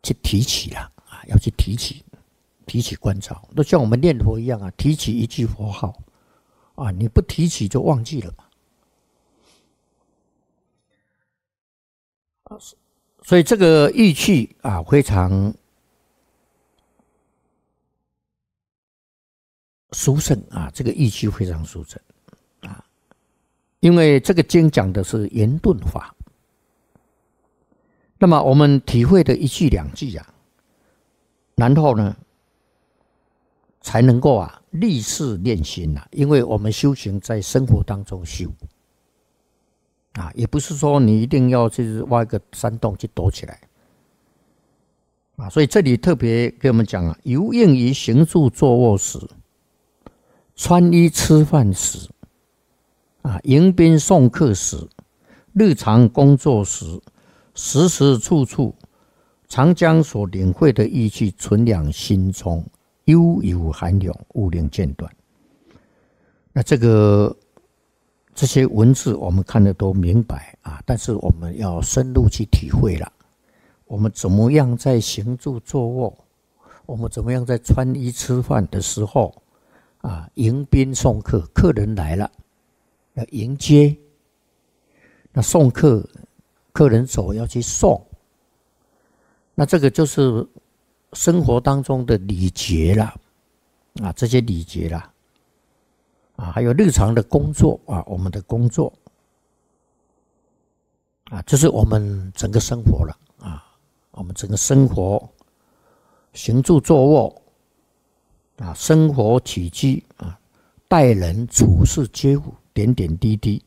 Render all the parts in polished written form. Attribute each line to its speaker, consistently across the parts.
Speaker 1: 去提起啦，要去提起观照，都像我们念佛一样啊，提起一句佛号啊，你不提起就忘记了嘛。所以这个意气啊，非常殊胜啊，这个意气非常殊胜啊，因为这个经讲的是圆顿法。那么我们体会的一句两句啊，然后呢，才能够啊立事练心啊，因为我们修行在生活当中修啊，也不是说你一定要去挖一个山洞去躲起来啊。所以这里特别给我们讲啊，由应于行住坐卧时，穿衣吃饭时，啊，迎宾送客时，日常工作时，时时处处，常将所领会的意气存养心中，悠游涵涌，勿令间断。那这些文字我们看得都明白啊，但是我们要深入去体会了。我们怎么样在行住坐卧，我们怎么样在穿衣吃饭的时候啊，迎宾送客，客人来了要迎接，那送客，客人走要去送，那这个就是生活当中的礼节啦，啊，这些礼节啦，啊，还有日常的工作啊，我们的工作啊，就是我们整个生活了啊，我们整个生活，行住坐卧啊，生活起居啊，待人处事接物，点点滴滴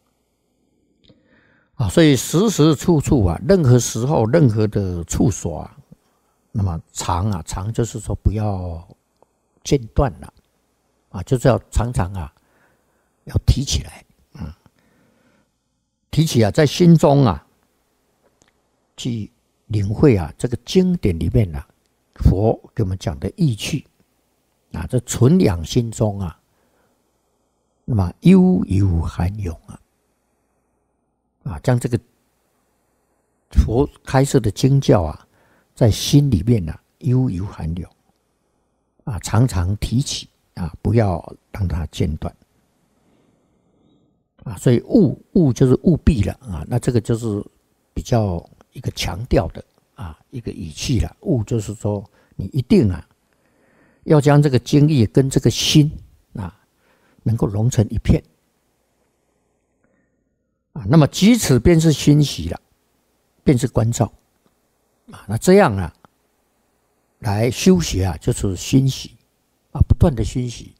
Speaker 1: 啊，所以时时处处啊，任何时候任何的处所啊，那么常就是说不要间断了啊，就是要常常啊要提起来啊，提起啊，在心中啊去领会啊这个经典里面啊佛给我们讲的意趣啊，这存养心中啊，那么悠游涵涌啊，将这个佛开示的经教啊，在心里面啊悠游涵涌啊，常常提起啊，不要让它间断啊。所以务就是务必了啊，那这个就是比较一个强调的啊一个语气了。务就是说你一定啊要将这个经义跟这个心啊能够融成一片啊，那么即此便是欣喜了，便是关照啊。那这样啊来修学啊，就是欣喜啊，不断的欣喜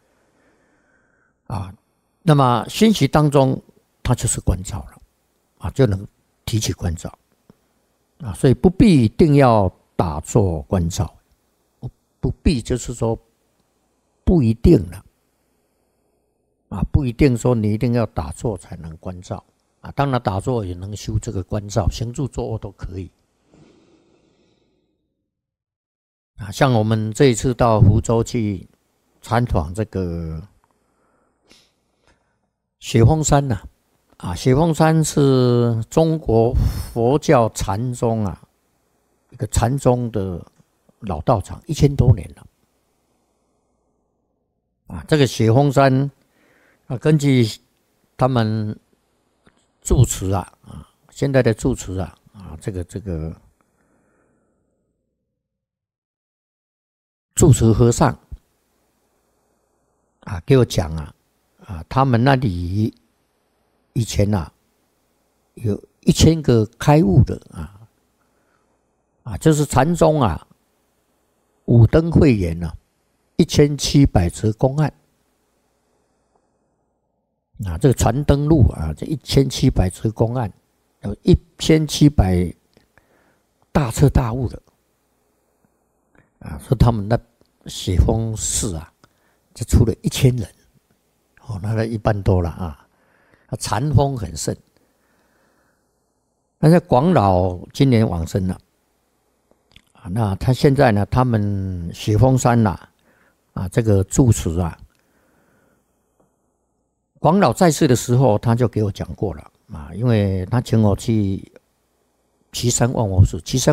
Speaker 1: 啊。那么欣喜当中，它就是关照了啊，就能提起关照啊。所以不必一定要打坐关照，不必就是说不一定了啊，不一定说你一定要打坐才能关照啊。当然打坐也能修这个关照，行住坐卧都可以啊。像我们这一次到福州去参访这个雪峰山呐，啊，雪峰山是中国佛教禅宗啊一个禅宗的老道场，1000多年了啊。这个雪峰山啊，根据他们住持啊，现在的住持啊，这个住持和尚啊，给我讲啊，他们那里以前啊有1000个开悟的就是禅宗啊五灯会员啊1700则公案啊，这个传灯录啊，这1700则公案有1700大彻大悟的啊，说他们那雪峰寺啊，就出了1000人哦，那一半多了啊，禅风很盛。但是广老今年往生了啊，那他现在呢，他们雪峰山呐这个住持啊，广老在世的时候，他就给我讲过了啊，因为他请我去岐山万佛寺，岐山